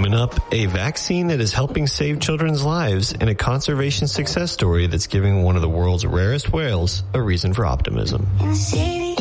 Coming up, a vaccine that is helping save children's lives and a conservation success story that's giving one of the world's rarest whales a reason for optimism. In the city